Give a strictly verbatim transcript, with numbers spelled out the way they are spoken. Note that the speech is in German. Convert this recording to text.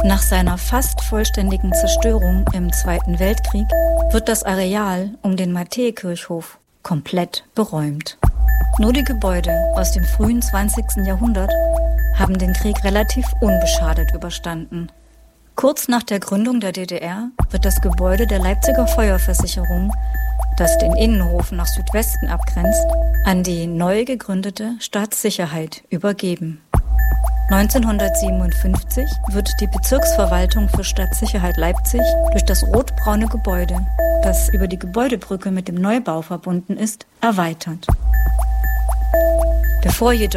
Nach seiner fast vollständigen Zerstörung im Zweiten Weltkrieg wird das Areal um den Matthäekirchhof komplett beräumt. Nur die Gebäude aus dem frühen zwanzigsten Jahrhundert haben den Krieg relativ unbeschadet überstanden. Kurz nach der Gründung der D D R wird das Gebäude der Leipziger Feuerversicherung, das den Innenhof nach Südwesten abgrenzt, an die neu gegründete Staatssicherheit übergeben. neunzehnhundertsiebenundfünfzig wird die Bezirksverwaltung für Stadtsicherheit Leipzig durch das rotbraune Gebäude, das über die Gebäudebrücke mit dem Neubau verbunden ist, erweitert. Bevor jedoch